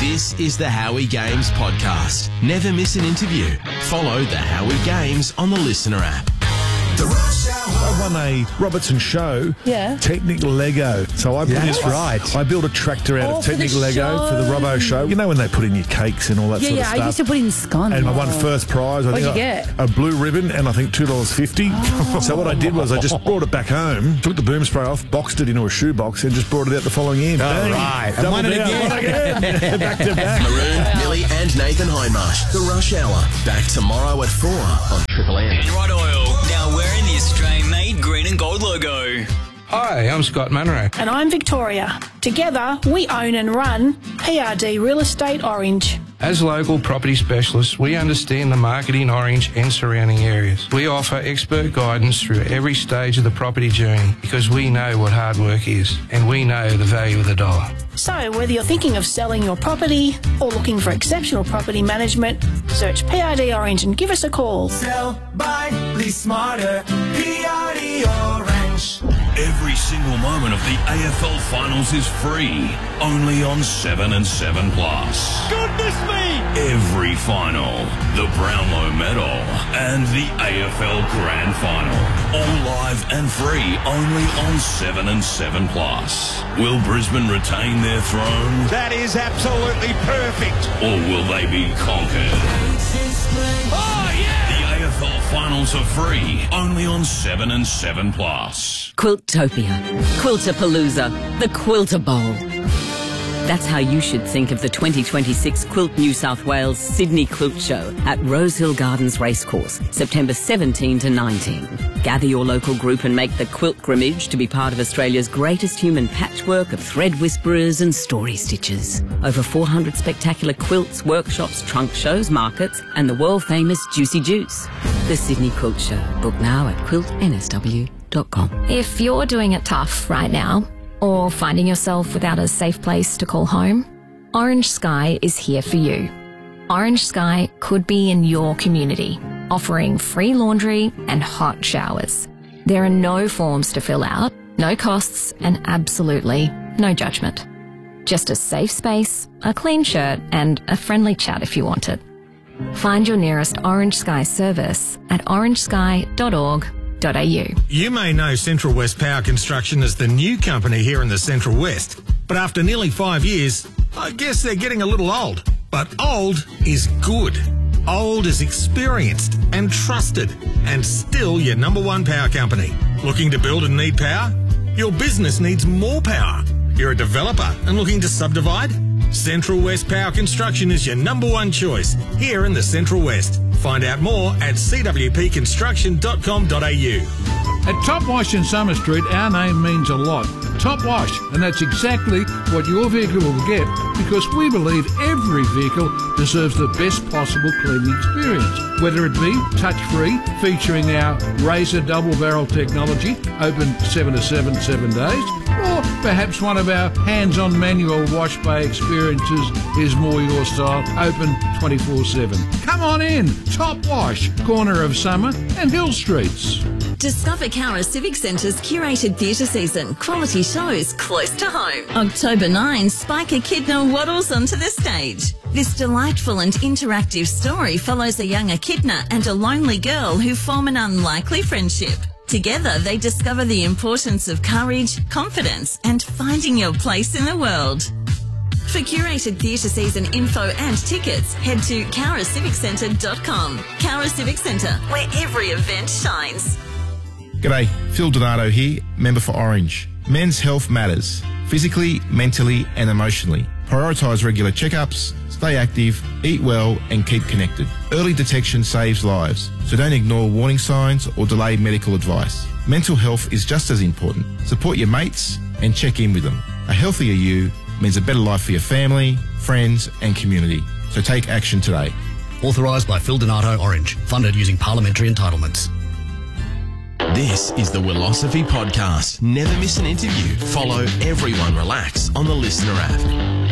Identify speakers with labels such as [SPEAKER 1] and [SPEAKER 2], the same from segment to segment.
[SPEAKER 1] This is the Howie Games podcast. Never miss an interview. Follow the Howie Games on the Listener app.
[SPEAKER 2] The Rush Hour.
[SPEAKER 3] I won a Robertson Show Technic Lego. So I I built a tractor out of
[SPEAKER 4] for
[SPEAKER 3] Technic
[SPEAKER 4] the
[SPEAKER 3] Lego for the Robbo show. You know when they put in your cakes and all that sort of stuff?
[SPEAKER 4] I used to put in scone.
[SPEAKER 3] And I won first prize.
[SPEAKER 4] What'd you get?
[SPEAKER 3] A blue ribbon and I think $2.50. So what I did was I just brought it back home, took the boom spray off, boxed it into a shoebox and just brought it out the following year.
[SPEAKER 5] Right.
[SPEAKER 3] And won it again. Back to back.
[SPEAKER 1] Maroon, Millie and Nathan Hindmarsh. The Rush Hour. Back tomorrow at 4 on Triple M.
[SPEAKER 6] Right oil, now wearing the Australian-made green and gold logo.
[SPEAKER 7] Hi, I'm Scott Munro.
[SPEAKER 8] And I'm Victoria. Together, we own and run PRD Real Estate Orange.
[SPEAKER 7] As local property specialists, we understand the market in Orange and surrounding areas. We offer expert guidance through every stage of the property journey because we know what hard work is and we know the value of the dollar.
[SPEAKER 8] So whether you're thinking of selling your property or looking for exceptional property management, search PRD Orange and give us a call.
[SPEAKER 2] Sell, buy, lease smarter. PRD Orange.
[SPEAKER 9] Every single moment of the AFL Finals is free, only on 7 and 7 Plus.
[SPEAKER 2] Goodness me!
[SPEAKER 9] Every final, the Brownlow Medal, and the AFL Grand Final, all live and free, only on 7 and 7 Plus. Will Brisbane retain their throne?
[SPEAKER 2] That is absolutely perfect.
[SPEAKER 9] Or will they be conquered?
[SPEAKER 2] Oh, yeah!
[SPEAKER 9] The AFL Finals are free, only on 7 and 7 Plus.
[SPEAKER 10] Quiltopia, Quiltapalooza, the Quilter Bowl. That's how you should think of the 2026 Quilt New South Wales Sydney Quilt Show at Rosehill Gardens Racecourse, September 17 to 19. Gather your local group and make the quilt grimmage to be part of Australia's greatest human patchwork of thread whisperers and story stitchers. Over 400 spectacular quilts, workshops, trunk shows, markets, and the world-famous Juicy Juice. The Sydney Quilt Show. Book now at quiltnsw.com.
[SPEAKER 11] If you're doing it tough right now, or finding yourself without a safe place to call home, Orange Sky is here for you. Orange Sky could be in your community, offering free laundry and hot showers. There are no forms to fill out, no costs, and absolutely no judgment. Just a safe space, a clean shirt, and a friendly chat if you want it. Find your nearest Orange Sky service at orangesky.org.au.
[SPEAKER 5] You may know Central West Power Construction as the new company here in the Central West, but after nearly 5 years, I guess they're getting a little old. But old is good. Old is experienced and trusted, and still your number one power company. Looking to build and need power? Your business needs more power. You're a developer and looking to subdivide? Central West Power Construction is your number one choice here in the Central West. Find out more at cwpconstruction.com.au.
[SPEAKER 12] At Top Wash in Summer Street, our name means a lot. Top Wash, and that's exactly what your vehicle will get because we believe every vehicle deserves the best possible cleaning experience. Whether it be touch-free, featuring our Razor double-barrel technology, open 7 to 7 days, or perhaps one of our hands-on manual wash bay experiences is more your style, open 24/7. Come on in, Top Wash, corner of Summer and Hill Streets.
[SPEAKER 13] Discover Cowra Civic Centre's curated theatre season. Quality shows close to home. October 9, Spike Echidna waddles onto the stage. This delightful and interactive story follows a young echidna and a lonely girl who form an unlikely friendship. Together, they discover the importance of courage, confidence, and finding your place in the world. For curated theatre season info and tickets, head to cowraciviccentre.com. Cowra Civic Centre, where every event shines.
[SPEAKER 14] G'day, Phil Donato here, member for Orange. Men's health matters, physically, mentally and emotionally. Prioritise regular checkups, stay active, eat well and keep connected. Early detection saves lives, so don't ignore warning signs or delay medical advice. Mental health is just as important. Support your mates and check in with them. A healthier you means a better life for your family, friends and community. So take action today.
[SPEAKER 15] Authorised by Phil Donato, Orange. Funded using parliamentary entitlements.
[SPEAKER 1] This is the Willosophy Podcast. Never miss an interview. Follow Everyone Relax on the Listener app.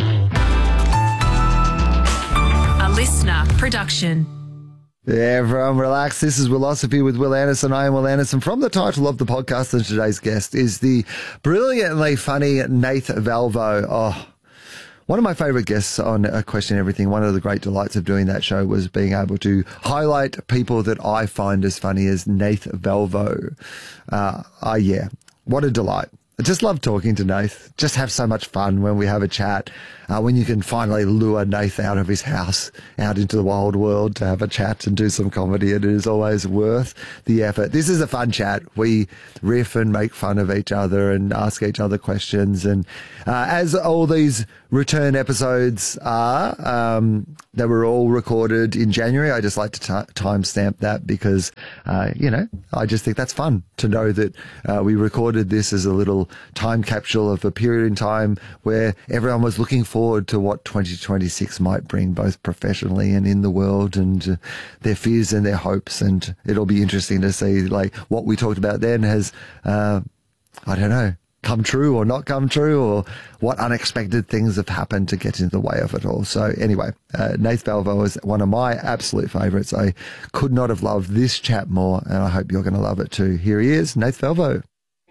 [SPEAKER 16] A Listener production.
[SPEAKER 17] Everyone relax. This is Willosophy with Will Anderson. I am Will Anderson. From the title of the podcast, and today's guest is the brilliantly funny Nath Valvo. Oh, One of my favourite guests on A Question Everything, one of the great delights of doing that show was being able to highlight people that I find as funny as Nath Valvo. Yeah, what a delight. I just love talking to Nath. Just have so much fun when we have a chat. When you can finally lure Nath out of his house, out into the wild world to have a chat and do some comedy, it is always worth the effort. This is a fun chat. We riff and make fun of each other and ask each other questions. And as all these return episodes are, they were all recorded in January. I just like to timestamp that because, I just think that's fun to know that we recorded this as a little time capsule of a period in time where everyone was looking forward to what 2026 might bring, both professionally and in the world, and their fears and their hopes. And it'll be interesting to see like what we talked about then has, come true or not come true, or what unexpected things have happened to get in the way of it all. So anyway, Nath Valvo is one of my absolute favourites. I could not have loved this chat more, and I hope you're going to love it too. Here he is, Nath Valvo.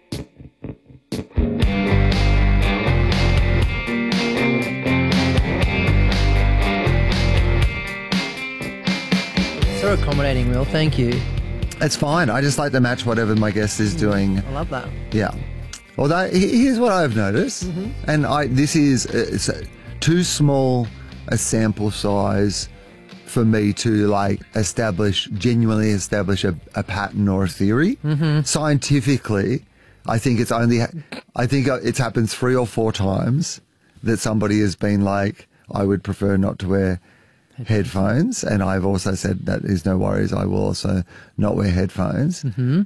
[SPEAKER 4] So accommodating, Will. Thank you.
[SPEAKER 17] It's fine. I just like to match whatever my guest is doing.
[SPEAKER 4] I love that.
[SPEAKER 17] Yeah. Although, here's what I've noticed, and this is it's too small a sample size for me to genuinely establish a pattern or a theory. Scientifically, I think it's happened 3 or 4 times that somebody has been like, I would prefer not to wear headphones, and I've also said that is no worries, I will also not wear headphones.
[SPEAKER 4] They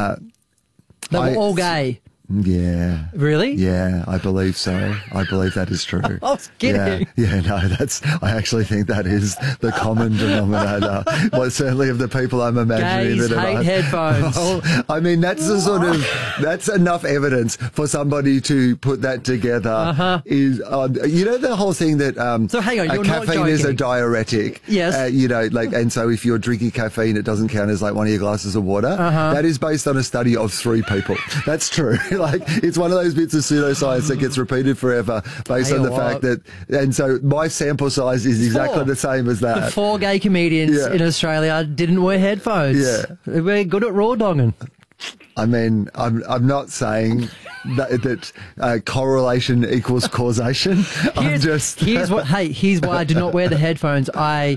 [SPEAKER 4] were all gay.
[SPEAKER 17] Yeah.
[SPEAKER 4] Really?
[SPEAKER 17] Yeah, I believe so. I believe that is true.
[SPEAKER 4] I was kidding.
[SPEAKER 17] Yeah, no, I actually think that is the common denominator. Well, certainly of the people I'm imagining.
[SPEAKER 4] Gays hate headphones.
[SPEAKER 17] I mean, that's that's enough evidence for somebody to put that together. Is the whole thing that
[SPEAKER 4] so hang on, you're not
[SPEAKER 17] caffeine
[SPEAKER 4] joking.
[SPEAKER 17] is a diuretic.
[SPEAKER 4] Yes.
[SPEAKER 17] And so if you're drinking caffeine, it doesn't count as like one of your glasses of water. That is based on a study of 3 people. That's true. It's one of those bits of pseudoscience that gets repeated forever based on the fact that, and so my sample size is exactly the same as that.
[SPEAKER 4] The 4 gay comedians in Australia didn't wear headphones.
[SPEAKER 17] Yeah.
[SPEAKER 4] We're good at raw dogging.
[SPEAKER 17] I mean, I'm not saying that correlation equals causation.
[SPEAKER 4] Here's why I do not wear the headphones. I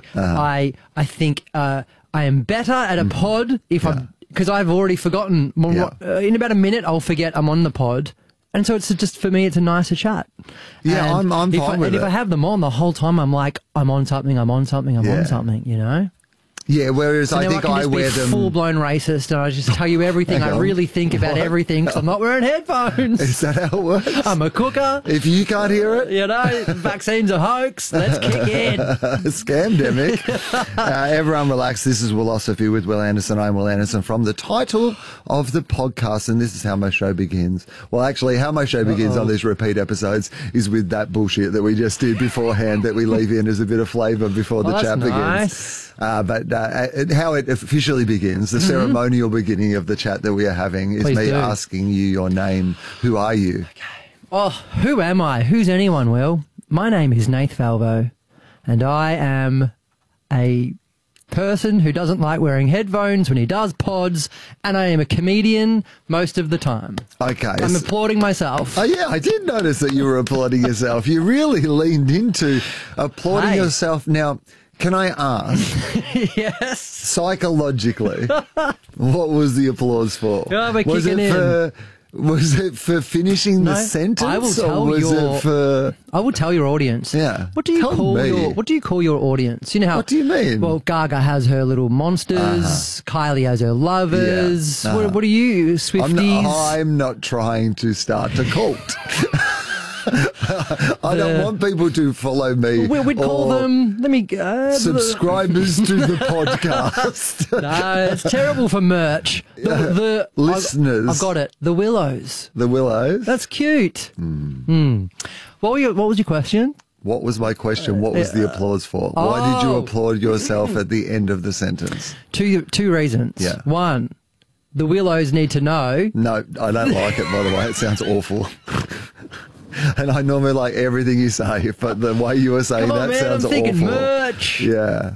[SPEAKER 4] think I am better at a pod if because I've already forgotten. In about a minute, I'll forget I'm on the pod. And so it's just, for me, it's a nicer chat.
[SPEAKER 17] Yeah,
[SPEAKER 4] and
[SPEAKER 17] I'm fine with it.
[SPEAKER 4] And if I have them on the whole time, I'm like, I'm on something, on something, you know?
[SPEAKER 17] Yeah, whereas
[SPEAKER 4] so
[SPEAKER 17] I think I wear them
[SPEAKER 4] full-blown racist, and I just tell you everything I really think about everything because I'm not wearing headphones.
[SPEAKER 17] Is that how it works?
[SPEAKER 4] I'm a cooker.
[SPEAKER 17] If you can't hear it,
[SPEAKER 4] vaccines are hoax. Let's kick in.
[SPEAKER 17] Scamdemic. Everyone relax. This is Willosophy with Will Anderson. I'm Will Anderson from the title of the podcast, and this is how my show begins. Well, actually, how my show begins on these repeat episodes is with that bullshit that we just did beforehand that we leave in as a bit of flavour before the chat begins. But how it officially begins, the ceremonial beginning of the chat that we are having is asking you your name. Who are you?
[SPEAKER 4] Okay. Oh, who am I? Who's anyone, Will? My name is Nath Valvo, and I am a person who doesn't like wearing headphones when he does pods, and I am a comedian most of the time.
[SPEAKER 17] Okay.
[SPEAKER 4] I'm applauding myself.
[SPEAKER 17] Oh, yeah, I did notice that you were applauding yourself. You really leaned into applauding yourself. Now, can I ask?
[SPEAKER 4] Yes.
[SPEAKER 17] Psychologically, what was the applause for?
[SPEAKER 4] Oh, we're kicking in.
[SPEAKER 17] Was it for finishing the sentence?
[SPEAKER 4] I will tell I will tell your audience.
[SPEAKER 17] Yeah.
[SPEAKER 4] What do you call your audience? You know how?
[SPEAKER 17] What do you mean?
[SPEAKER 4] Well, Gaga has her little monsters. Kylie has her lovers.
[SPEAKER 17] Yeah.
[SPEAKER 4] What are you, Swifties?
[SPEAKER 17] I'm not trying to start a cult. I don't want people to follow me.
[SPEAKER 4] We'd call them,
[SPEAKER 17] subscribers to the podcast.
[SPEAKER 4] No, it's terrible for merch. The
[SPEAKER 17] listeners.
[SPEAKER 4] I've got it. The Willows.
[SPEAKER 17] The Willows?
[SPEAKER 4] That's cute. What was your question?
[SPEAKER 17] What was my question? What was the applause for? Why did you applaud yourself at the end of the sentence?
[SPEAKER 4] Two reasons.
[SPEAKER 17] Yeah.
[SPEAKER 4] One, the Willows need to know.
[SPEAKER 17] No, I don't like it, by the way. It sounds awful. and I normally like everything you say, but the way you were saying
[SPEAKER 4] Come on,
[SPEAKER 17] that
[SPEAKER 4] man,
[SPEAKER 17] sounds
[SPEAKER 4] I'm thinking
[SPEAKER 17] awful.
[SPEAKER 4] merch.
[SPEAKER 17] Yeah.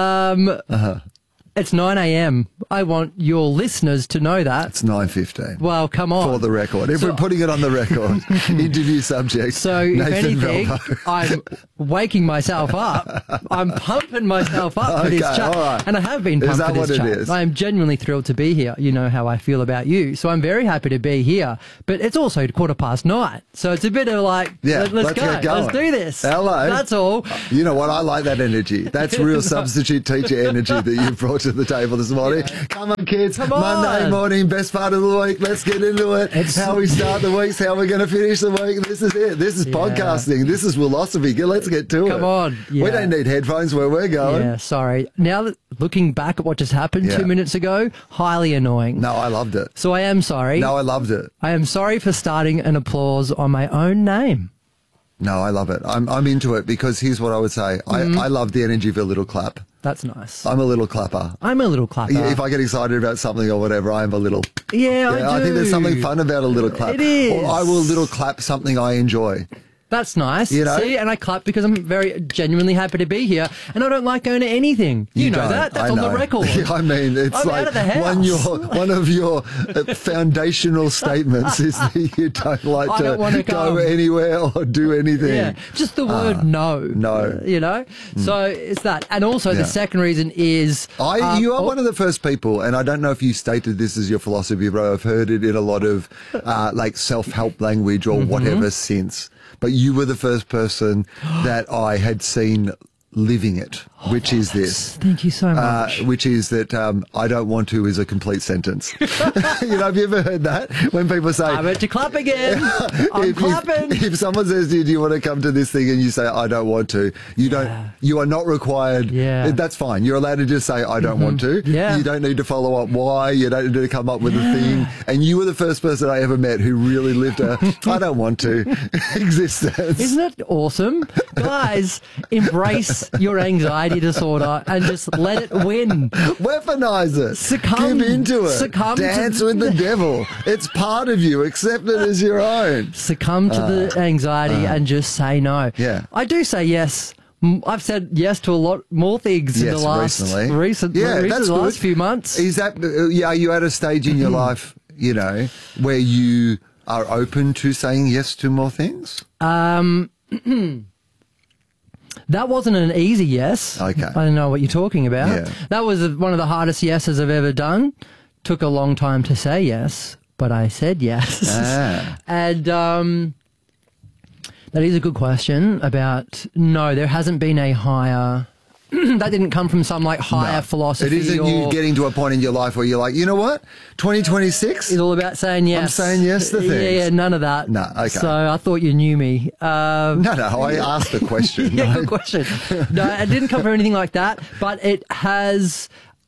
[SPEAKER 4] It's 9 a.m. I want your listeners to know that.
[SPEAKER 17] It's 9:15.
[SPEAKER 4] Well, come on.
[SPEAKER 17] For the record. If we're putting it on the record, interview subject.
[SPEAKER 4] So,
[SPEAKER 17] Nathan
[SPEAKER 4] if anything,
[SPEAKER 17] Valvo.
[SPEAKER 4] I'm waking myself up. I'm pumping myself up for this
[SPEAKER 17] Okay,
[SPEAKER 4] chat.
[SPEAKER 17] all right.
[SPEAKER 4] And I have been pumped
[SPEAKER 17] Is that
[SPEAKER 4] for this
[SPEAKER 17] what it
[SPEAKER 4] chat.
[SPEAKER 17] is?
[SPEAKER 4] I am genuinely thrilled to be here. You know how I feel about you. So I'm very happy to be here. But it's also 9:15. So it's a bit of like,
[SPEAKER 17] Yeah,
[SPEAKER 4] let's go.
[SPEAKER 17] get going.
[SPEAKER 4] Let's do this.
[SPEAKER 17] Hello.
[SPEAKER 4] That's all.
[SPEAKER 17] You know what? I like that energy. That's real substitute teacher energy that you brought to the table this morning. Come on, kids.
[SPEAKER 4] Come on.
[SPEAKER 17] Monday morning, best part of the week. Let's get into it. How we start the week, how we're going to finish the week. This is it. This is podcasting. This is philosophy. Let's get to it.
[SPEAKER 4] Come on. Yeah.
[SPEAKER 17] We don't need headphones where we're going.
[SPEAKER 4] Yeah, sorry. Now, looking back at what just happened 2 minutes ago, highly annoying.
[SPEAKER 17] No, I loved it.
[SPEAKER 4] So I am sorry.
[SPEAKER 17] No, I loved it.
[SPEAKER 4] I am sorry for starting an applause on my own name.
[SPEAKER 17] No, I love it. I'm into it because here's what I would say. I love the energy of a little clap.
[SPEAKER 4] That's nice.
[SPEAKER 17] I'm a little clapper.
[SPEAKER 4] I'm a little clapper.
[SPEAKER 17] Yeah, if I get excited about something or whatever, I am a little.
[SPEAKER 4] Yeah,
[SPEAKER 17] I think there's something fun about a little clap.
[SPEAKER 4] It is.
[SPEAKER 17] Or I will little clap something I enjoy.
[SPEAKER 4] That's nice.
[SPEAKER 17] You know?
[SPEAKER 4] See, and I clap because I'm very genuinely happy to be here, and I don't like going to anything. You know
[SPEAKER 17] don't.
[SPEAKER 4] that? That's
[SPEAKER 17] I
[SPEAKER 4] on the
[SPEAKER 17] know.
[SPEAKER 4] record.
[SPEAKER 17] I mean, it's
[SPEAKER 4] I'm
[SPEAKER 17] like
[SPEAKER 4] out of the house.
[SPEAKER 17] one of your foundational statements is that you don't like
[SPEAKER 4] I don't wanna
[SPEAKER 17] go
[SPEAKER 4] come.
[SPEAKER 17] anywhere or do anything.
[SPEAKER 4] Yeah, just the word no.
[SPEAKER 17] No.
[SPEAKER 4] You know? So it's that. And also the second reason is...
[SPEAKER 17] You are one of the first people, and I don't know if you stated this as your philosophy, but I've heard it in a lot of like self-help language or whatever since. But you were the first person that I had seen living it, which is this.
[SPEAKER 4] Thank you so much.
[SPEAKER 17] Which is that I don't want to is a complete sentence. You know, have you ever heard that? When people say...
[SPEAKER 4] I'm about to clap again. I'm clapping.
[SPEAKER 17] If someone says to you, do you want to come to this thing? And you say, I don't want to. You don't. You are not required.
[SPEAKER 4] Yeah.
[SPEAKER 17] That's fine. You're allowed to just say, I don't want to.
[SPEAKER 4] Yeah.
[SPEAKER 17] You don't need to follow up why. You don't need to come up with a thing. And you were the first person I ever met who really lived a I don't want to existence.
[SPEAKER 4] Isn't it awesome? Guys, embrace your anxiety disorder and just let it win.
[SPEAKER 17] Weaponize it.
[SPEAKER 4] Succumb.
[SPEAKER 17] Give into it.
[SPEAKER 4] Succumb to
[SPEAKER 17] Dance with the devil. It's part of you. Accept it as your own.
[SPEAKER 4] Succumb to the anxiety and just say no.
[SPEAKER 17] Yeah.
[SPEAKER 4] I do say yes. I've said yes to a lot more things in the last
[SPEAKER 17] recently.
[SPEAKER 4] the last few months.
[SPEAKER 17] Is that are you at a stage in your life, you know, where you are open to saying yes to more things?
[SPEAKER 4] That wasn't an easy yes.
[SPEAKER 17] Okay.
[SPEAKER 4] I don't know what you're talking about.
[SPEAKER 17] Yeah.
[SPEAKER 4] That was one of the hardest yeses I've ever done. Took a long time to say yes, but I said yes. And that is a good question about, no, there hasn't been a higher... that didn't come from some like higher philosophy.
[SPEAKER 17] It isn't you getting to a point in your life where you're like, you know what, 2026
[SPEAKER 4] is all about saying yes.
[SPEAKER 17] I'm saying yes to things.
[SPEAKER 4] Yeah, none of that.
[SPEAKER 17] No, okay.
[SPEAKER 4] So I thought you knew me.
[SPEAKER 17] No, I asked the question.
[SPEAKER 4] Yeah, good question. No, it didn't come from anything like that, but it has.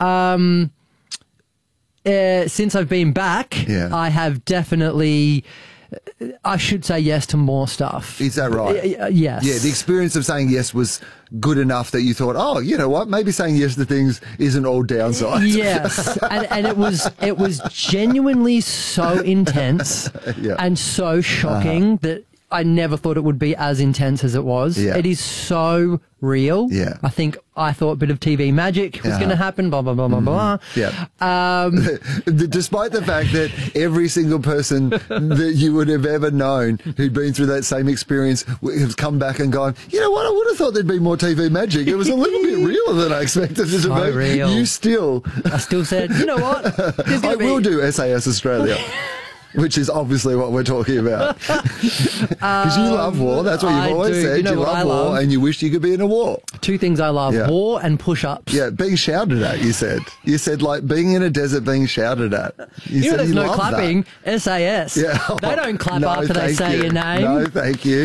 [SPEAKER 4] Since I've been back, I have definitely. I should say yes to more stuff.
[SPEAKER 17] Is that right?
[SPEAKER 4] Yes.
[SPEAKER 17] Yeah, the experience of saying yes was good enough that you thought, oh, you know what, maybe saying yes to things isn't all downside.
[SPEAKER 4] Yes, and it was genuinely so intense and so shocking that I never thought it would be as intense as it was.
[SPEAKER 17] Yeah.
[SPEAKER 4] It is so real.
[SPEAKER 17] Yeah.
[SPEAKER 4] I thought a bit of TV magic was going to happen, blah, blah, blah, blah, blah.
[SPEAKER 17] Yeah. Despite the fact that every single person that you would have ever known who'd been through that same experience has come back and gone, you know what, I would have thought there'd be more TV magic. It was a little bit realer than I expected it to be.
[SPEAKER 4] Real.
[SPEAKER 17] I still
[SPEAKER 4] said, you know what?
[SPEAKER 17] I will do SAS Australia. Which is obviously what we're talking about. Because you love war. That's what you've always said. You love war and you wish you could be in a war.
[SPEAKER 4] Two things I love, war and push-ups.
[SPEAKER 17] Yeah, being shouted at, you said. You said, like, being in a desert being shouted at.
[SPEAKER 4] You know there's no clapping.
[SPEAKER 17] That.
[SPEAKER 4] SAS.
[SPEAKER 17] Yeah.
[SPEAKER 4] They don't clap after they say your name.
[SPEAKER 17] No, thank you.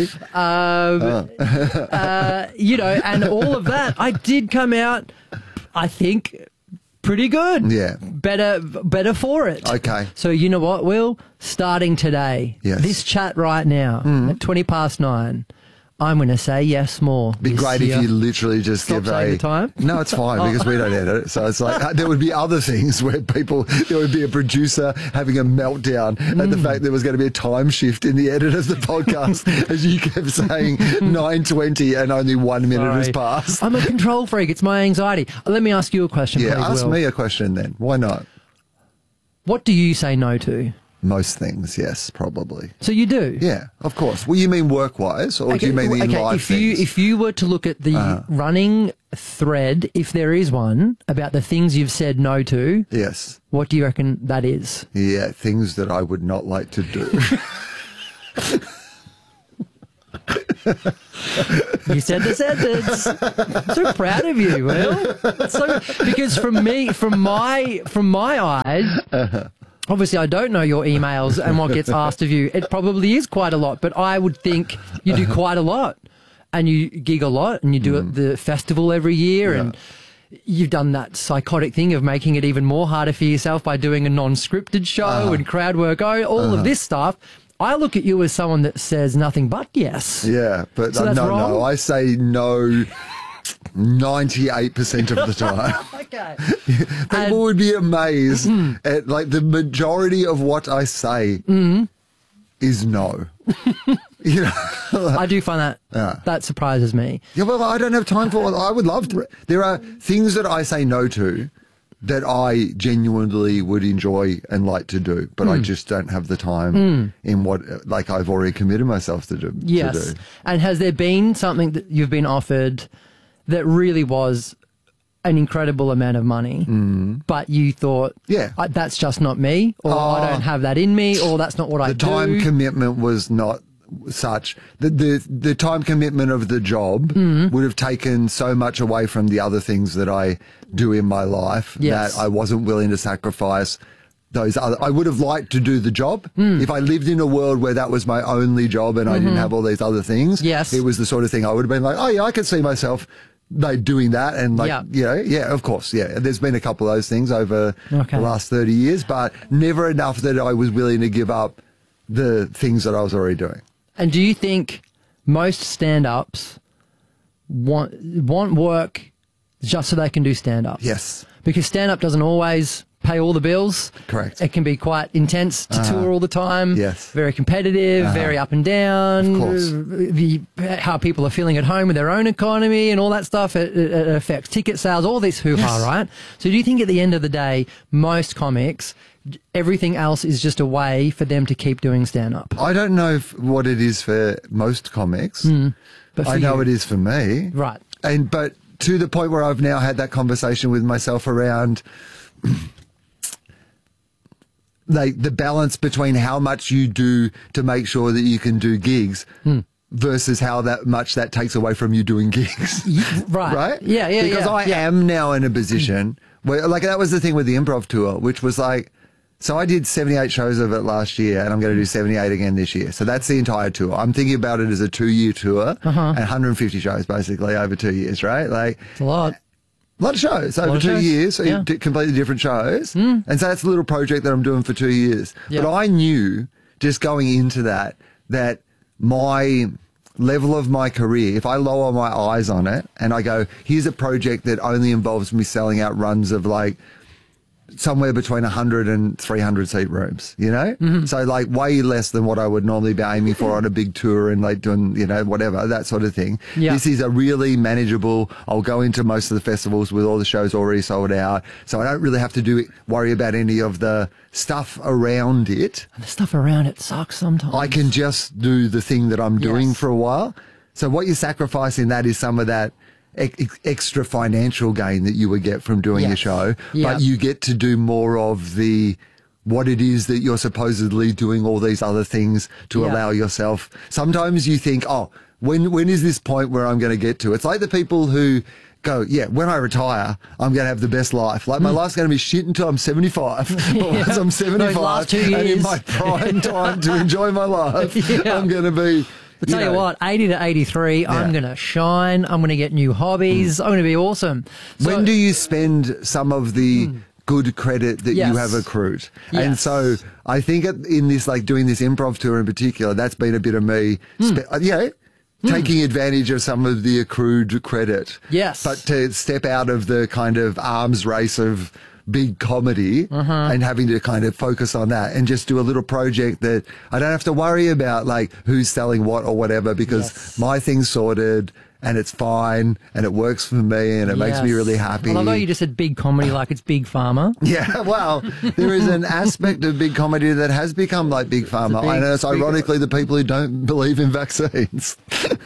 [SPEAKER 4] You know, and all of that, I did come out, I think... pretty good.
[SPEAKER 17] Yeah.
[SPEAKER 4] Better for it.
[SPEAKER 17] Okay.
[SPEAKER 4] So you know what, Will? Starting today, this chat right now at 9:20, I'm going to say yes more.
[SPEAKER 17] Be great if you literally just
[SPEAKER 4] Stop
[SPEAKER 17] give
[SPEAKER 4] saying the time?
[SPEAKER 17] No, it's fine because we don't edit it. So it's like there would be other things where there would be a producer having a meltdown at the fact there was going to be a time shift in the edit of the podcast as you kept saying 9:20 and only 1 minute has passed.
[SPEAKER 4] I'm a control freak. It's my anxiety. Let me ask you a question,
[SPEAKER 17] Yeah,
[SPEAKER 4] please,
[SPEAKER 17] ask
[SPEAKER 4] Will.
[SPEAKER 17] me a question then. Why not?
[SPEAKER 4] What do you say no to?
[SPEAKER 17] Most things, yes, probably.
[SPEAKER 4] So you do?
[SPEAKER 17] Yeah, of course. Well, you mean work-wise, or do you mean in life things?
[SPEAKER 4] If you were to look at the running thread, if there is one, about the things you've said no to,
[SPEAKER 17] yes,
[SPEAKER 4] what do you reckon that is?
[SPEAKER 17] Yeah, things that I would not like to do.
[SPEAKER 4] You said the sentence. I'm so proud of you, Will. Because from my eyes, obviously I don't know your emails and what gets asked of you. It probably is quite a lot, but I would think you do quite a lot, and you gig a lot, and you do the festival every year, and you've done that psychotic thing of making it even more harder for yourself by doing a non-scripted show and crowd work. All of this stuff. I look at you as someone that says nothing but yes.
[SPEAKER 17] Yeah, but
[SPEAKER 4] So that's wrong?
[SPEAKER 17] no, I say no 98% of the time.
[SPEAKER 4] Okay.
[SPEAKER 17] People would be amazed at like the majority of what I say is no. You know,
[SPEAKER 4] I do find that surprises me.
[SPEAKER 17] Yeah, well, I don't have time for it. I would love to. There are things that I say no to that I genuinely would enjoy and like to do, but I just don't have the time in what, like, I've already committed myself to do.
[SPEAKER 4] Yes.
[SPEAKER 17] To do.
[SPEAKER 4] And has there been something that you've been offered that really was an incredible amount of money, but you thought, that's just not me, or I don't have that in me, or that's not what I do?
[SPEAKER 17] The time commitment was not such. The time commitment of the job would have taken so much away from the other things that I do in my life that I wasn't willing to sacrifice those other. I would have liked to do the job if I lived in a world where that was my only job and I didn't have all these other things.
[SPEAKER 4] Yes,
[SPEAKER 17] it was the sort of thing I would have been like, oh yeah, I could see myself doing that, and like, of course, there's been a couple of those things over the last 30 years, but never enough that I was willing to give up the things that I was already doing.
[SPEAKER 4] And do you think most stand-ups want work just so they can do stand-up?
[SPEAKER 17] Yes.
[SPEAKER 4] Because stand-up doesn't always pay all the bills.
[SPEAKER 17] Correct.
[SPEAKER 4] It can be quite intense to tour all the time.
[SPEAKER 17] Yes.
[SPEAKER 4] Very competitive, very up and down.
[SPEAKER 17] Of course.
[SPEAKER 4] How people are feeling at home with their own economy and all that stuff. It affects ticket sales, all this hoo-ha, right? So do you think at the end of the day, most comics, everything else is just a way for them to keep doing stand-up?
[SPEAKER 17] I don't know what it is for most comics,
[SPEAKER 4] but for
[SPEAKER 17] I know
[SPEAKER 4] you.
[SPEAKER 17] it is for me.
[SPEAKER 4] Right.
[SPEAKER 17] But to the point where I've now had that conversation with myself around like the balance between how much you do to make sure that you can do gigs versus how much that takes away from you doing gigs.
[SPEAKER 4] Right.
[SPEAKER 17] Right?
[SPEAKER 4] Yeah.
[SPEAKER 17] Because I am now in a position where, like, that was the thing with the improv tour, which was like, so I did 78 shows of it last year, and I'm going to do 78 again this year. So that's the entire tour. I'm thinking about it as a 2-year tour and 150 shows basically over 2 years, right? Like,
[SPEAKER 4] it's a lot.
[SPEAKER 17] A lot of shows over 2 years, so completely different shows. And so that's a little project that I'm doing for 2 years.
[SPEAKER 4] Yeah.
[SPEAKER 17] But I knew just going into that my level of my career, if I lower my eyes on it and I go, here's a project that only involves me selling out runs of like somewhere between 100 and 300 seat rooms, you know? So like way less than what I would normally be aiming for on a big tour and like doing, you know, whatever, that sort of thing.
[SPEAKER 4] Yeah.
[SPEAKER 17] This is a really manageable, I'll go into most of the festivals with all the shows already sold out. So I don't really have to worry about any of the stuff around it.
[SPEAKER 4] And the stuff around it sucks sometimes.
[SPEAKER 17] I can just do the thing that I'm doing for a while. So what you sacrifice in that is some of that extra financial gain that you would get from doing a show, but you get to do more of what it is that you're supposedly doing all these other things to allow yourself. Sometimes you think, oh, when is this point where I'm going to get to? It's like the people who go, when I retire, I'm going to have the best life. Like my life's going to be shit until I'm 75. But once I'm 75
[SPEAKER 4] last 2 years.
[SPEAKER 17] and in my prime time to enjoy my life, I'm going to be...
[SPEAKER 4] But tell you what, 80 to 83, I'm going to shine. I'm going to get new hobbies. I'm going to be awesome. So,
[SPEAKER 17] when do you spend some of the good credit that you have accrued?
[SPEAKER 4] Yes.
[SPEAKER 17] And so I think in this, like doing this improv tour in particular, that's been a bit of me. taking advantage of some of the accrued credit.
[SPEAKER 4] Yes.
[SPEAKER 17] But to step out of the kind of arms race of big comedy and having to kind of focus on that and just do a little project that I don't have to worry about like who's selling what or whatever because my thing's sorted and it's fine and it works for me and it makes me really happy.
[SPEAKER 4] Well, I know you just said big comedy like it's Big Pharma.
[SPEAKER 17] Yeah, well, there is an aspect of big comedy that has become like Big Pharma. I know it's ironically the people who don't believe in vaccines.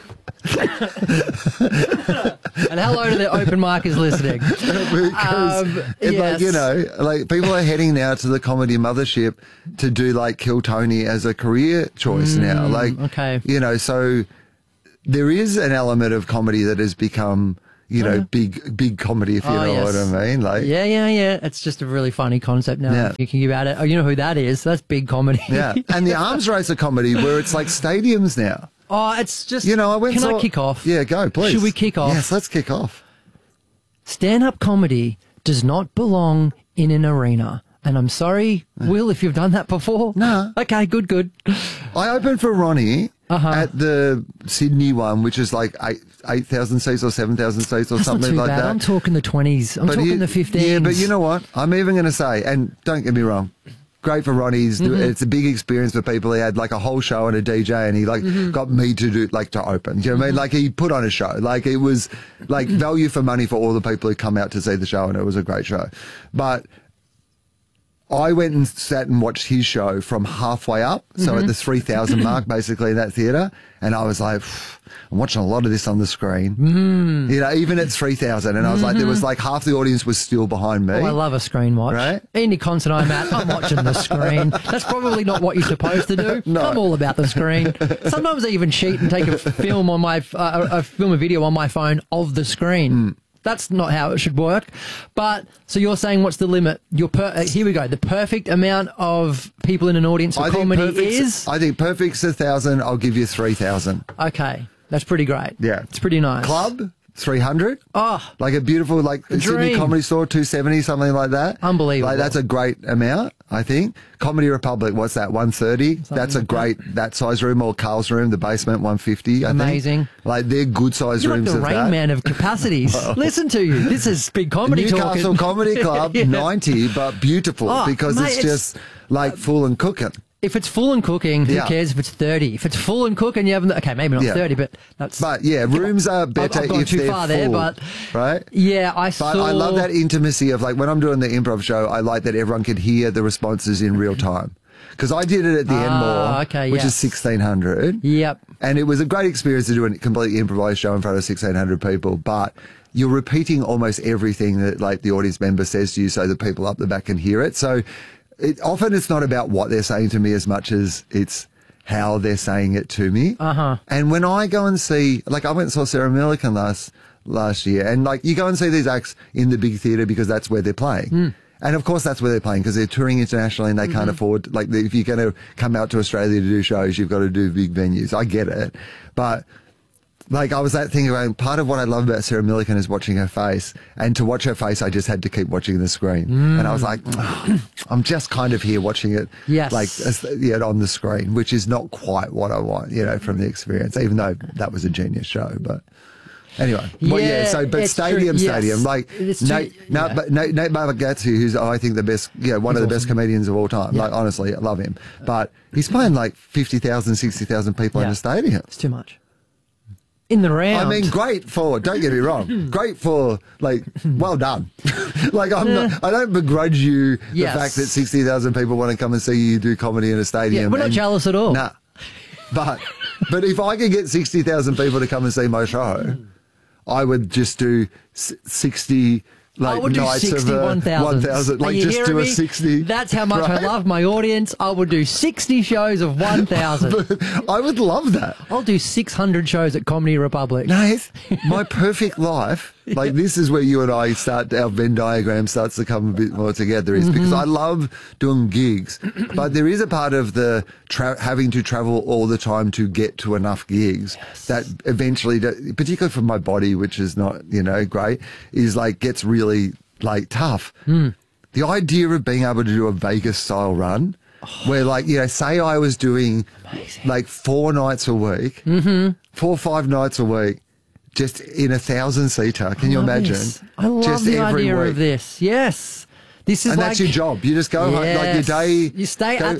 [SPEAKER 4] And hello to the open micers listening.
[SPEAKER 17] Because like, you know, like people are heading now to the comedy mothership to do like Kill Tony as a career choice now. Like, you know, so there is an element of comedy that has become, you know, big comedy, if you know what I mean. Like,
[SPEAKER 4] yeah. It's just a really funny concept now.
[SPEAKER 17] Yeah.
[SPEAKER 4] Thinking about it. Oh, you know who that is? That's big comedy.
[SPEAKER 17] Yeah. And the arms race of comedy where it's like stadiums now.
[SPEAKER 4] Oh, it's just,
[SPEAKER 17] you know,
[SPEAKER 4] Can I kick off?
[SPEAKER 17] Yeah, go, please.
[SPEAKER 4] Should we kick off?
[SPEAKER 17] Yes, let's kick off.
[SPEAKER 4] Stand-up comedy does not belong in an arena. And I'm sorry, Will, if you've done that before.
[SPEAKER 17] No.
[SPEAKER 4] Okay, good.
[SPEAKER 17] I opened for Ronnie at the Sydney one, which is like 8,000 seats or 7,000 seats or
[SPEAKER 4] That's
[SPEAKER 17] something
[SPEAKER 4] not too
[SPEAKER 17] like
[SPEAKER 4] bad.
[SPEAKER 17] that.
[SPEAKER 4] I'm talking the 20s. I'm talking the 15s.
[SPEAKER 17] Yeah, but you know what? I'm even going to say, and don't get me wrong, great for Ronnie. It's a big experience for people. He had like a whole show and a DJ and he like got me to do like to open. Do you know what I mean? Like he put on a show. Like it was like value for money for all the people who come out to see the show and it was a great show. But I went and sat and watched his show from halfway up, so at the 3,000 mark, basically, in that theatre, and I was like, I'm watching a lot of this on the screen, you know, even at 3,000, and I was like, there was like half the audience was still behind me.
[SPEAKER 4] Oh, I love a screen watch.
[SPEAKER 17] Right?
[SPEAKER 4] Any concert I'm at, I'm watching the screen. That's probably not what you're supposed to do.
[SPEAKER 17] No.
[SPEAKER 4] I'm all about the screen. Sometimes I even cheat and take a film on my a video on my phone of the screen. That's not how it should work. But, so you're saying what's the limit? Here we go. The perfect amount of people in an audience for comedy is?
[SPEAKER 17] I think perfect's 1,000. I'll give you 3,000.
[SPEAKER 4] Okay. That's pretty great.
[SPEAKER 17] Yeah.
[SPEAKER 4] It's pretty nice.
[SPEAKER 17] Club? 300.
[SPEAKER 4] Oh.
[SPEAKER 17] Like a beautiful, like Sydney Comedy Store, 270, something like that.
[SPEAKER 4] Unbelievable.
[SPEAKER 17] Like that's a great amount, I think. Comedy Republic, what's that, 130? That's a great, that size room, or Carl's room, the basement, 150, I
[SPEAKER 4] Amazing.
[SPEAKER 17] think. Like they're good size
[SPEAKER 4] You're
[SPEAKER 17] rooms
[SPEAKER 4] like the
[SPEAKER 17] of
[SPEAKER 4] Rain
[SPEAKER 17] that.
[SPEAKER 4] Man of capacities. Listen to you. This is big comedy
[SPEAKER 17] Newcastle
[SPEAKER 4] talking.
[SPEAKER 17] Comedy Club, 90, but beautiful because
[SPEAKER 4] mate,
[SPEAKER 17] it's just like full and cooking.
[SPEAKER 4] If it's full and cooking, who
[SPEAKER 17] Yeah.
[SPEAKER 4] cares if it's 30? If it's full and cooking, you haven't. Okay, maybe not 30, but that's.
[SPEAKER 17] But yeah, rooms are better
[SPEAKER 4] I've gone
[SPEAKER 17] if
[SPEAKER 4] too
[SPEAKER 17] they're
[SPEAKER 4] far
[SPEAKER 17] full,
[SPEAKER 4] there, but
[SPEAKER 17] right?
[SPEAKER 4] Yeah,
[SPEAKER 17] But I love that intimacy of like when I'm doing the improv show, I like that everyone could hear the responses in real time. Because I did it at the Enmore, which is 1,600.
[SPEAKER 4] Yep.
[SPEAKER 17] And it was a great experience to do a completely improvised show in front of 1,600 people. But you're repeating almost everything that like the audience member says to you so that people up the back can hear it. So often it's not about what they're saying to me as much as it's how they're saying it to me. And when I go and see, like I went and saw Sarah Millican last year, and like you go and see these acts in the big theatre because that's where they're playing. And of course that's where they're playing because they're touring internationally and they can't afford, like if you're going to come out to Australia to do shows, you've got to do big venues. I get it. But like I was that thing around, part of what I love about Sarah Millican is watching her face, and to watch her face I just had to keep watching the screen. And I was like, I'm just kind of here watching it like on the screen, which is not quite what I want, you know, from the experience, even though that was a genius show. But anyway, but stadium, like Nate Bargatze, who's I think the best, one of the best comedians of all time. Like honestly, I love him, but he's playing like 50,000, 60,000 people in a stadium.
[SPEAKER 4] It's too much. In the round.
[SPEAKER 17] I mean, great for, don't get me wrong, great for, like, well done. Like, I don't begrudge you the fact that 60,000 people want to come and see you do comedy in a stadium.
[SPEAKER 4] Yeah, we're not jealous at all.
[SPEAKER 17] Nah. But if I could get 60,000 people to come and see my show, I would just do 60
[SPEAKER 4] I would do
[SPEAKER 17] nights
[SPEAKER 4] 60,
[SPEAKER 17] of
[SPEAKER 4] 1,000.
[SPEAKER 17] like just do a 60.
[SPEAKER 4] That's how much I love my audience. I would do 60 shows of 1,000.
[SPEAKER 17] I would love that.
[SPEAKER 4] I'll do 600 shows at Comedy Republic.
[SPEAKER 17] Nath, my perfect life, like this is where you and I our Venn diagram starts to come a bit more together, is because I love doing gigs, but there is a part of the having to travel all the time to get to enough gigs that eventually, particularly for my body, which is not, great, is like gets really like tough. The idea of being able to do a Vegas style run where like, you know, say I was doing like 4 nights a week, 4 or 5 nights a week, just in a 1,000-seater. Can you imagine?
[SPEAKER 4] I love
[SPEAKER 17] just
[SPEAKER 4] the
[SPEAKER 17] every
[SPEAKER 4] idea
[SPEAKER 17] week.
[SPEAKER 4] of this. Yes. This is
[SPEAKER 17] And
[SPEAKER 4] like,
[SPEAKER 17] that's your job. You just go home, like your day.
[SPEAKER 4] You stay at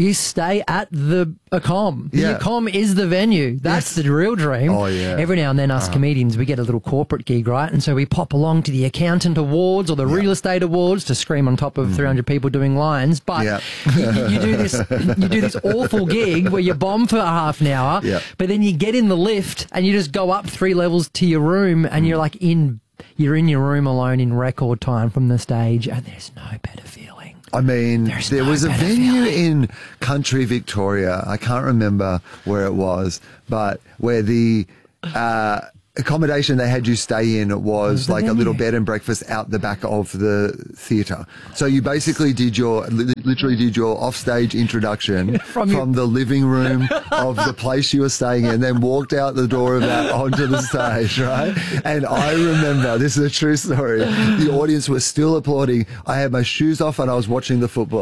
[SPEAKER 4] the Accom. The
[SPEAKER 17] Yeah.
[SPEAKER 4] Accom is the venue. That's the real dream.
[SPEAKER 17] Oh, yeah.
[SPEAKER 4] Every now and then, us comedians, we get a little corporate gig, right? And so we pop along to the accountant awards or the real estate awards to scream on top of 300 people doing lines. But you do this awful gig where you bomb for half an hour.
[SPEAKER 17] Yeah.
[SPEAKER 4] But then you get in the lift and you just go up 3 levels to your room and you're like You're in your room alone in record time from the stage, and there's no better feeling.
[SPEAKER 17] I mean, there was a venue in country Victoria. I can't remember where it was, but where the accommodation they had you stay in was like a little bed and breakfast out the back of the theatre. So you basically literally did your offstage introduction from the living room of the place you were staying in, then walked out the door of that onto the stage, right? And I remember, this is a true story, the audience was still applauding. I had my shoes off and I was watching the football.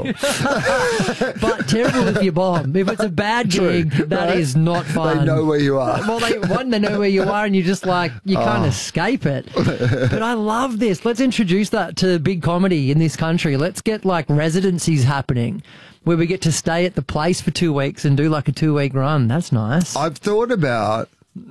[SPEAKER 4] But terrible if you bomb. If it's a bad gig, that is not fun.
[SPEAKER 17] They know where you are.
[SPEAKER 4] Well, they know where you are, and you just like, you can't escape it. But I love this. Let's introduce that to big comedy in this country. Let's get like residencies happening where we get to stay at the place for 2 weeks and do like a 2-week run. That's nice.
[SPEAKER 17] I've thought about,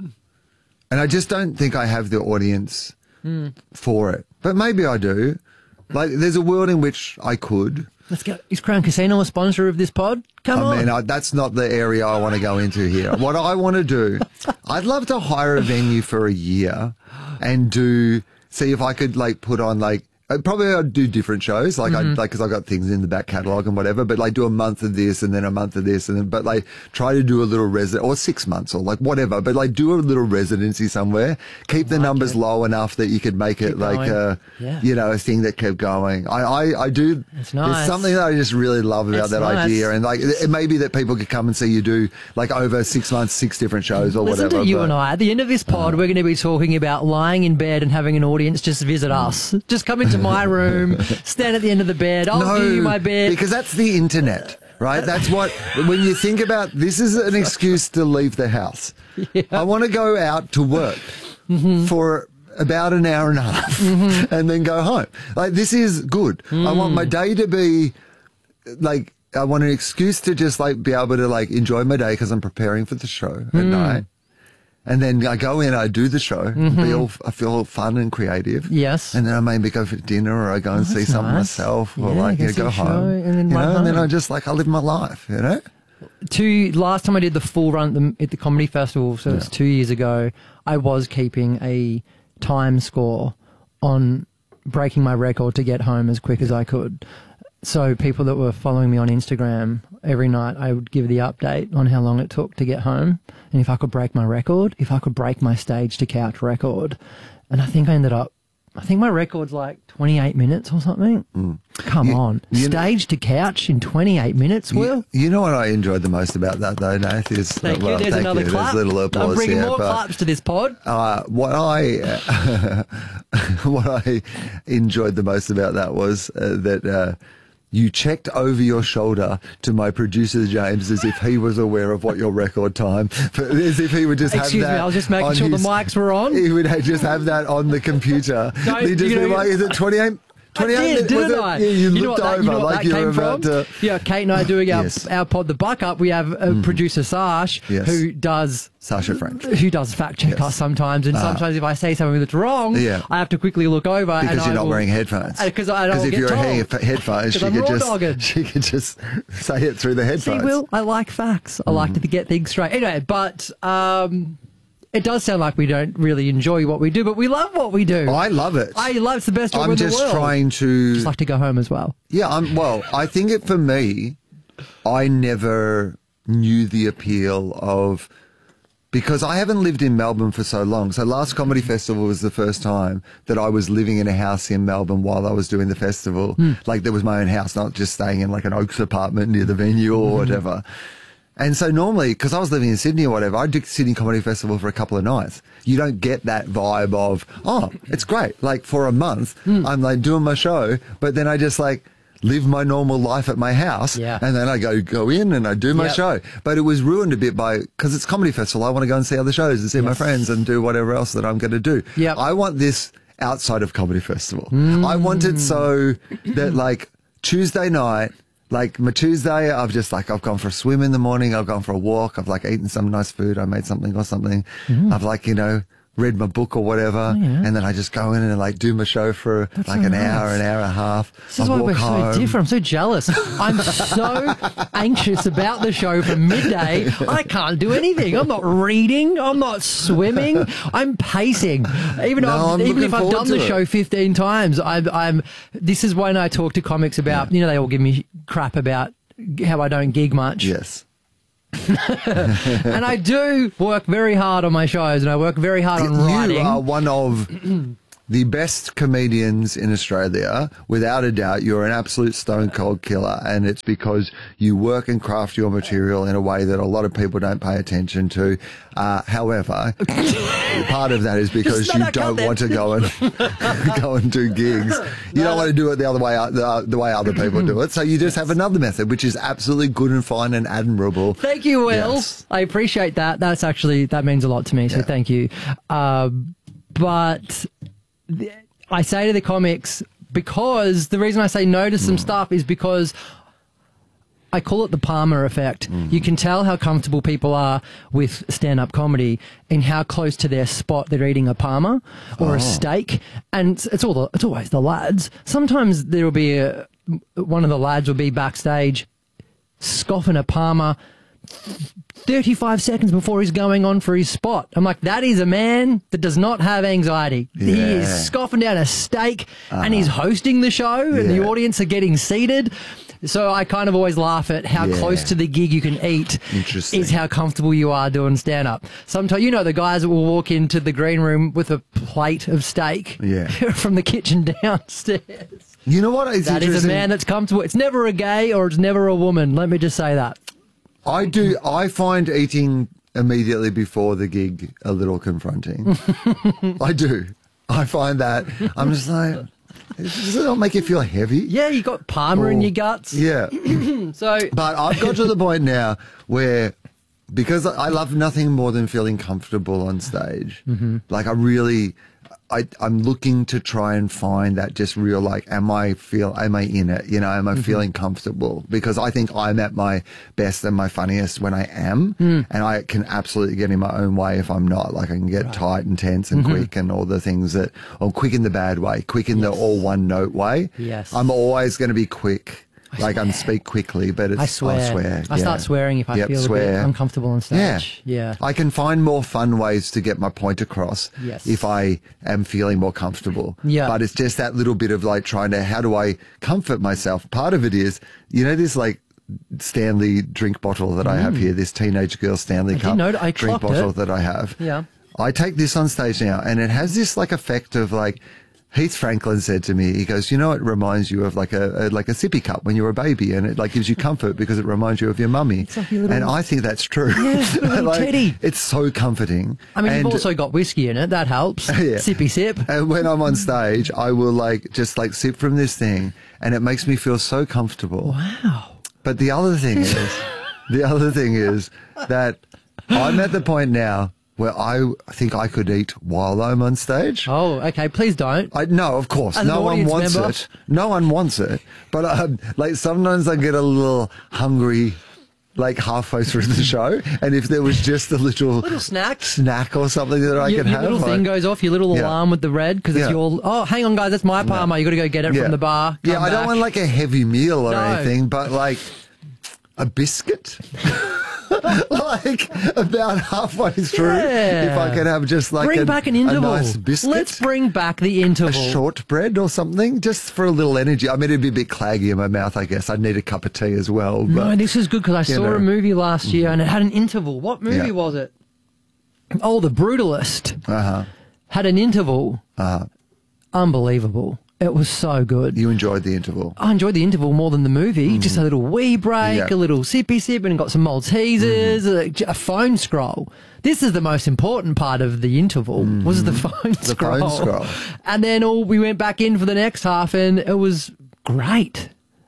[SPEAKER 17] and I just don't think I have the audience for it, but maybe I do. Like, there's a world in which I could.
[SPEAKER 4] Let's go. Is Crown Casino a sponsor of this pod? Come on.
[SPEAKER 17] I mean, that's not the area I want to go into here. What I want to do, I'd love to hire a venue for a year and see if I could like put on like, probably I'd do different shows, like because I got things in the back catalogue and whatever. But like do a month of this and then a month of this, and then but like try to do a little or 6 months or like whatever. But like do a little residency somewhere. Keep the numbers low enough that you could make it like you know, a thing that kept going. I do.
[SPEAKER 4] It's nice.
[SPEAKER 17] There's something that I just really love about that idea, and like it may be that people could come and see you do like over 6 months, 6 different shows or
[SPEAKER 4] Listen
[SPEAKER 17] whatever.
[SPEAKER 4] to you and I. At the end of this pod, we're going to be talking about lying in bed and having an audience just visit us. Just come into my room, stand at the end of the bed. I'll give you my bed.
[SPEAKER 17] Because that's the internet, right? That's what, when you think about, this is an excuse to leave the house.
[SPEAKER 4] Yeah.
[SPEAKER 17] I want to go out to work for about an hour and a half and then go home. Like, this is good. I want my day to be like, I want an excuse to just like be able to like enjoy my day because I'm preparing for the show at night. And then I go in, I do the show, I feel fun and creative.
[SPEAKER 4] Yes.
[SPEAKER 17] And then I maybe go for dinner or I go and see something myself or like, you know, go home.
[SPEAKER 4] And
[SPEAKER 17] then I just like, I live my life, you know?
[SPEAKER 4] Last time I did the full run at the Comedy Festival, so it's 2 years ago, I was keeping a time score on breaking my record to get home as quick as I could. So people that were following me on Instagram, every night I would give the update on how long it took to get home. And if I could break my record, if I could break my stage to couch record. And I think my record's like 28 minutes or something. Come on. Stage to couch in 28 minutes, Will?
[SPEAKER 17] You know what I enjoyed the most about that though, Nath? Is,
[SPEAKER 4] Thank you. There's another clap.
[SPEAKER 17] There's a little applause.
[SPEAKER 4] I'm bringing more claps to this pod.
[SPEAKER 17] What I enjoyed the most about that was that you checked over your shoulder to my producer, James, as if he was aware of what your record time, as if he would just have that.
[SPEAKER 4] Excuse me, I was just making sure the mics were on.
[SPEAKER 17] He would just have that on the computer. He'd just be like, is it 28?
[SPEAKER 4] 28 didn't I?
[SPEAKER 17] Yeah, you looked over like you were about to.
[SPEAKER 4] Yeah, Kate and I are doing our pod, The Buck Up. We have producer Sash, who does
[SPEAKER 17] Sasha French,
[SPEAKER 4] who does fact check us sometimes, and sometimes if I say something that's wrong, I have to quickly look over
[SPEAKER 17] because you're not wearing headphones.
[SPEAKER 4] Because
[SPEAKER 17] if you're wearing headphones, she could just say it through the headphones.
[SPEAKER 4] See, Will, I like facts. I like to get things straight. Anyway, but. It does sound like we don't really enjoy what we do, but we love what we do.
[SPEAKER 17] I love it.
[SPEAKER 4] It's the best job in the world.
[SPEAKER 17] I'm just trying to...
[SPEAKER 4] Just like to go home as well.
[SPEAKER 17] Yeah, I think for me, I never knew the appeal of... Because I haven't lived in Melbourne for so long. So last Comedy Festival was the first time that I was living in a house in Melbourne while I was doing the festival. Like there was my own house, not just staying in like an Oaks apartment near the venue or whatever. And so normally, because I was living in Sydney or whatever, I'd do Sydney Comedy Festival for a couple of nights. You don't get that vibe of, oh, it's great. Like for a month, I'm like doing my show, but then I just like live my normal life at my house.
[SPEAKER 4] Yeah.
[SPEAKER 17] And then I go in and I do my show. But it was ruined a bit because it's Comedy Festival. I want to go and see other shows and see my friends and do whatever else that I'm going to do.
[SPEAKER 4] Yep.
[SPEAKER 17] I want this outside of Comedy Festival. I want it so that like Tuesday night, like my Tuesday, I've gone for a swim in the morning. I've gone for a walk. I've like eaten some nice food. I made something or something. I've like, read my book or whatever. And then I just go in and like do my show for an hour and a half.
[SPEAKER 4] This is why we're so different. I'm so jealous. I'm so anxious about the show from midday. I can't do anything. I'm not reading. I'm not swimming. I'm pacing. Even if I've done the show 15 times, this is when I talk to comics about, they all give me crap about how I don't gig much.
[SPEAKER 17] Yes.
[SPEAKER 4] And I do work very hard on my shows, and I work very hard on writing.
[SPEAKER 17] You are one of the best comedians in Australia. Without a doubt, you're an absolute stone cold killer, and it's because you work and craft your material in a way that a lot of people don't pay attention to. However, part of that is because you don't want to go and do gigs. You don't want to do it the other way, the way other people do it. So you just have another method, which is absolutely good and fine and admirable.
[SPEAKER 4] Thank you, Will.
[SPEAKER 17] Yes.
[SPEAKER 4] I appreciate that. That means a lot to me. So thank you. But I say to the comics, because the reason I say no to some stuff is because I call it the Palmer effect. You can tell how comfortable people are with stand-up comedy and how close to their spot they're eating a Palmer or a steak. And it's always the lads. Sometimes there will be one of the lads will be backstage scoffing a Palmer 35 seconds before he's going on for his spot. I'm like, that is a man that does not have anxiety. He is scoffing down a steak and he's hosting the show and the audience are getting seated. So I kind of always laugh at how close to the gig you can eat is how comfortable you are doing stand-up. Sometimes, the guys that will walk into the green room with a plate of steak from the kitchen downstairs.
[SPEAKER 17] You know what is
[SPEAKER 4] that is a man that's comfortable. It's never a gay or it's never a woman. Let me just say that.
[SPEAKER 17] I find eating immediately before the gig a little confronting. I do. I find that. I'm just like, does it not make you feel heavy?
[SPEAKER 4] Yeah, you got Palmer in your guts.
[SPEAKER 17] Yeah. But I've got to the point now where, because I love nothing more than feeling comfortable on stage. Like I'm looking to try and find that just real, like, am I in it? Am I feeling comfortable? Because I think I'm at my best and my funniest when I am. And I can absolutely get in my own way if I'm not. Like, I can get tight and tense and quick and all the things or quick in the bad way, quick in the all one note way.
[SPEAKER 4] Yes.
[SPEAKER 17] I'm always going to be quick. Like, I speak quickly, but I swear.
[SPEAKER 4] I start swearing if I feel a bit uncomfortable on stage. Yeah.
[SPEAKER 17] I can find more fun ways to get my point across if I am feeling more comfortable.
[SPEAKER 4] Yeah.
[SPEAKER 17] But it's just that little bit of like how do I comfort myself? Part of it is, this like Stanley drink bottle that I have here, this teenage girl Stanley cup drink bottle that I have.
[SPEAKER 4] Yeah.
[SPEAKER 17] I take this on stage now and it has this like effect of like, Heath Franklin said to me, he goes, it reminds you of like a sippy cup when you were a baby, and it like gives you comfort because it reminds you of your mummy. And I think that's true.
[SPEAKER 4] Yeah, like, teddy.
[SPEAKER 17] It's so comforting.
[SPEAKER 4] I mean, you've also got whiskey in it. That helps. Sippy sip.
[SPEAKER 17] And when I'm on stage, I will just sip from this thing, and it makes me feel so comfortable.
[SPEAKER 4] Wow.
[SPEAKER 17] But the other thing is that I'm at the point now where I think I could eat while I'm on stage.
[SPEAKER 4] Oh, okay. Please don't.
[SPEAKER 17] No, of course. No one wants it. No one wants it. But sometimes I get a little hungry, like halfway through the show, and if there was just a little snack or something that I could have.
[SPEAKER 4] Your little thing goes off, your little alarm with the red, because it's your, hang on guys, that's my Palmer. You got to go get it from the bar.
[SPEAKER 17] Yeah, I don't want like a heavy meal or anything, but like a biscuit. Like about halfway through, if I could have just like
[SPEAKER 4] bring back an interval.
[SPEAKER 17] A nice biscuit.
[SPEAKER 4] Let's bring back the interval.
[SPEAKER 17] A shortbread or something, just for a little energy. I mean, it'd be a bit claggy in my mouth, I guess. I'd need a cup of tea as well. But,
[SPEAKER 4] no, this is good because I saw a movie last year and it had an interval. What movie was it? Oh, The Brutalist. Had an interval. Unbelievable. It was so good.
[SPEAKER 17] You enjoyed the interval?
[SPEAKER 4] I enjoyed the interval more than the movie. Just a little wee break, a little sippy sip, and got some Maltesers, a phone scroll. This is the most important part of the interval, was the phone scroll.
[SPEAKER 17] Phone scroll.
[SPEAKER 4] And then we went back in for the next half, and it was great.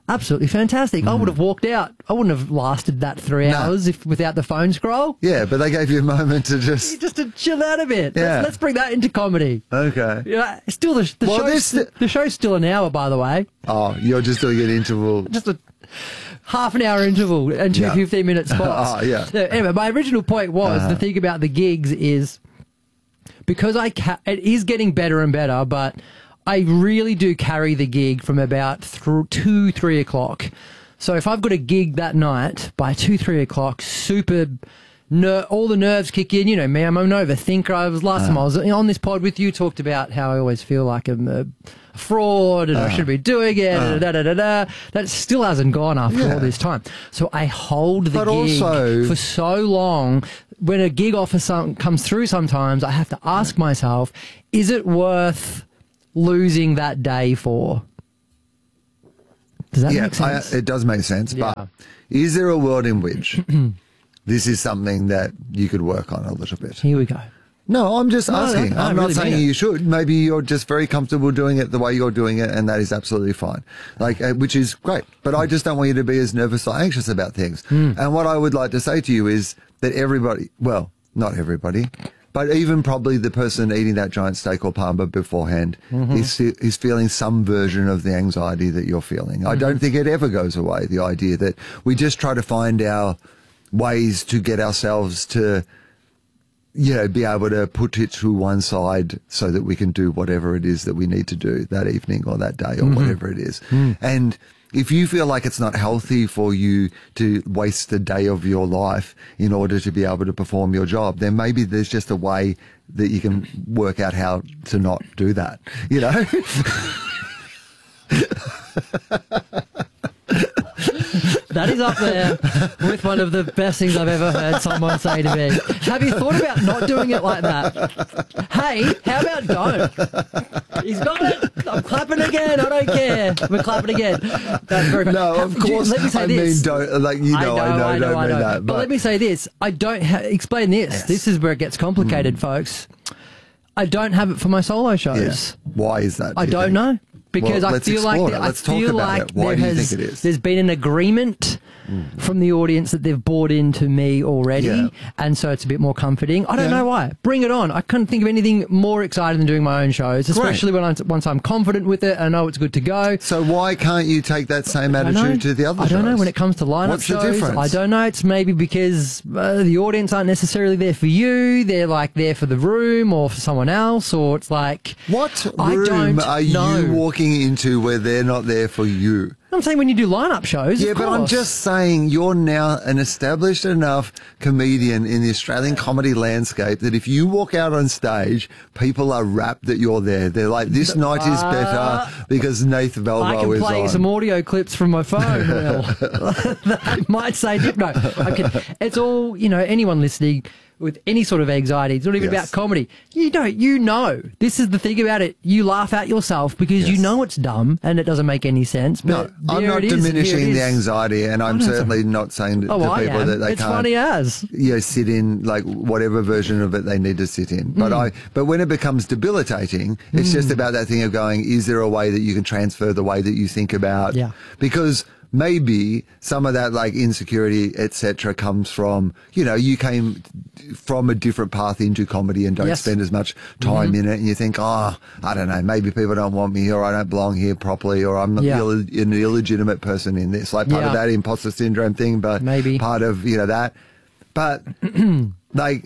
[SPEAKER 4] Absolutely fantastic. I would have walked out. I wouldn't have lasted that 3 hours without the phone scroll.
[SPEAKER 17] Yeah, but they gave you a moment to just
[SPEAKER 4] to chill out a bit.
[SPEAKER 17] Yeah.
[SPEAKER 4] Let's bring that into comedy.
[SPEAKER 17] Okay.
[SPEAKER 4] Yeah, still the show's still an hour, by the way.
[SPEAKER 17] Oh, you're just doing an interval.
[SPEAKER 4] Just a half an hour interval and two 15-minute spots.
[SPEAKER 17] Oh, yeah.
[SPEAKER 4] So anyway, my original point was the thing about the gigs is because it is getting better and better, but I really do carry the gig from about 2, 3 o'clock. So if I've got a gig that night by 2, 3 o'clock, all the nerves kick in. You know me, I'm an overthinker. Last time I was on this pod with you, talked about how I always feel like I'm a fraud and I should be doing it. That still hasn't gone after all this time. So I hold the gig for so long. When a gig offer comes through sometimes, I have to ask myself, is it worth losing that day for? Does that make sense?
[SPEAKER 17] It does make sense. But is there a world in which this is something that you could work on a little bit?
[SPEAKER 4] Here we go.
[SPEAKER 17] No, I'm just asking. I'm not
[SPEAKER 4] really
[SPEAKER 17] saying you should. Maybe you're just very comfortable doing it the way you're doing it, and that is absolutely fine. Which is great. But I just don't want you to be as nervous or anxious about things. And what I would like to say to you is that everybody, well, not everybody, but even probably the person eating that giant steak or parma beforehand is feeling some version of the anxiety that you're feeling. I don't think it ever goes away, the idea that we just try to find our ways to get ourselves to, be able to put it to one side so that we can do whatever it is that we need to do that evening or that day or whatever it is. And if you feel like it's not healthy for you to waste a day of your life in order to be able to perform your job, then maybe there's just a way that you can work out how to not do that,
[SPEAKER 4] That is up there with one of the best things I've ever heard someone say to me. Have you thought about not doing it like that? Hey, how about don't? He's got it. I'm clapping again. I don't care. We're clapping again. That's very
[SPEAKER 17] No, of course.
[SPEAKER 4] Let me say
[SPEAKER 17] I
[SPEAKER 4] this.
[SPEAKER 17] mean, don't. Like, I know that.
[SPEAKER 4] But let me say this. I don't explain this.
[SPEAKER 17] Yes.
[SPEAKER 4] This is where it gets complicated, folks. I don't have it for my solo shows.
[SPEAKER 17] Yes. Why is that?
[SPEAKER 4] I don't know. Because
[SPEAKER 17] Well,
[SPEAKER 4] I
[SPEAKER 17] let's
[SPEAKER 4] feel like
[SPEAKER 17] explore it. Let's talk about it. Why do you think it is?
[SPEAKER 4] There's been an agreement from the audience that they've bought into me already, and so it's a bit more comforting. I don't know why. Bring it on. I couldn't think of anything more exciting than doing my own shows, especially once I'm confident with it and I know it's good to go.
[SPEAKER 17] So why can't you take that same attitude to the other shows?
[SPEAKER 4] I don't know when it comes to lineup
[SPEAKER 17] What's
[SPEAKER 4] shows.
[SPEAKER 17] the difference?
[SPEAKER 4] I don't know. It's maybe because the audience aren't necessarily there for you. They're like there for the room or for someone else, or it's like
[SPEAKER 17] what room are you walking into where they're not there for you?
[SPEAKER 4] I'm saying when you do lineup shows.
[SPEAKER 17] Yeah,
[SPEAKER 4] of
[SPEAKER 17] but I'm
[SPEAKER 4] course.
[SPEAKER 17] just saying you're now an established enough comedian in the Australian comedy landscape that if you walk out on stage, people are rapt that you're there. They're like, this night is better because Nath Velvo is on.
[SPEAKER 4] I can play some audio clips from my phone. Well, that might say no. It's all, anyone listening with any sort of anxiety. It's not even about comedy. You know. This is the thing about it. You laugh at yourself because you know it's dumb and it doesn't make any sense. But
[SPEAKER 17] I'm not diminishing the anxiety, and I'm certainly not saying to people that they
[SPEAKER 4] it's
[SPEAKER 17] can't.
[SPEAKER 4] Funny as.
[SPEAKER 17] Sit in like whatever version of it they need to sit in. But when it becomes debilitating, it's just about that thing of going, is there a way that you can transfer the way that you think about?
[SPEAKER 4] Yeah.
[SPEAKER 17] Because maybe some of that like insecurity, etc., comes from, you came from a different path into comedy and don't spend as much time in it, and you think, I don't know, maybe people don't want me, or I don't belong here properly, or I'm an illegitimate person in this, like part of that imposter syndrome thing, but maybe part of, that. But like,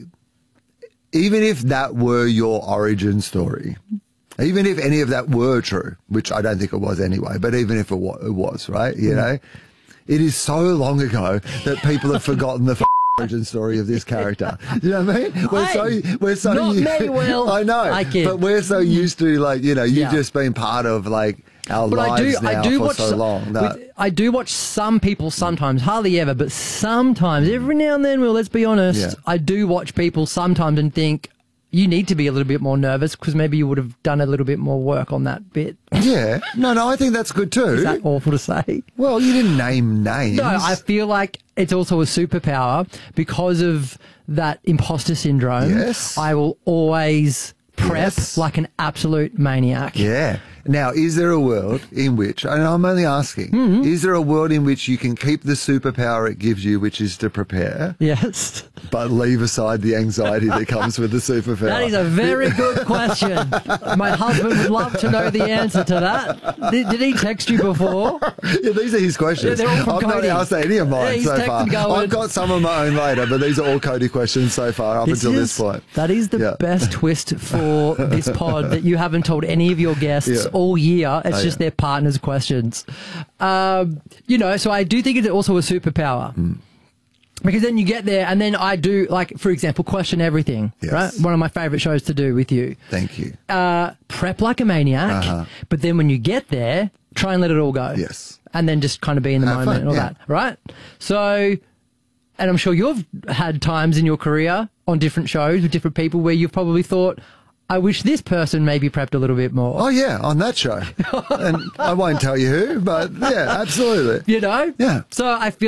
[SPEAKER 17] even if that were your origin story, even if any of that were true, which I don't think it was anyway, but even if it was, right? It is so long ago that people have forgotten the origin story of this character. You know what I mean? We're so
[SPEAKER 4] not me, Will.
[SPEAKER 17] I know, but we're so used to you've just been part of like our lives for so long.
[SPEAKER 4] I do watch some people sometimes, hardly ever, but sometimes, every now and then, Will, let's be honest, I do watch people sometimes and think, you need to be a little bit more nervous because maybe you would have done a little bit more work on that bit.
[SPEAKER 17] Yeah. No, I think that's good too.
[SPEAKER 4] Is that awful to say?
[SPEAKER 17] Well, you didn't name names.
[SPEAKER 4] No, I feel like it's also a superpower because of that imposter syndrome.
[SPEAKER 17] Yes.
[SPEAKER 4] I will always prep like an absolute maniac.
[SPEAKER 17] Yeah. Now, is there a world in which, and I'm only asking, is there a world in which you can keep the superpower it gives you, which is to prepare?
[SPEAKER 4] Yes.
[SPEAKER 17] But leave aside the anxiety that comes with the superpower?
[SPEAKER 4] That is a very good question. My husband would love to know the answer to that. Did he text you before?
[SPEAKER 17] Yeah, these are his questions.
[SPEAKER 4] Yeah, they're all from
[SPEAKER 17] I've not
[SPEAKER 4] Cody.
[SPEAKER 17] asked any of mine
[SPEAKER 4] he's
[SPEAKER 17] so far.
[SPEAKER 4] texting going-
[SPEAKER 17] I've got some of my own later, but these are all Cody questions so far up until this point.
[SPEAKER 4] That is the best twist for this pod that you haven't told any of your guests all year. It's just their partner's questions. You know, so I do think it's also a superpower. Because then you get there and then I do, like, for example, question everything, right? One of my favourite shows to do with you.
[SPEAKER 17] Thank you.
[SPEAKER 4] Prep like a maniac, but then when you get there, try and let it all go.
[SPEAKER 17] Yes.
[SPEAKER 4] And then just kind of be in the
[SPEAKER 17] Have
[SPEAKER 4] moment
[SPEAKER 17] fun,
[SPEAKER 4] and all that, right? So, and I'm sure you've had times in your career on different shows with different people where you've probably thought, I wish this person maybe prepped a little bit more.
[SPEAKER 17] Oh, yeah, on that show. And I won't tell you who, but yeah, absolutely.
[SPEAKER 4] You know?
[SPEAKER 17] Yeah.
[SPEAKER 4] So I feel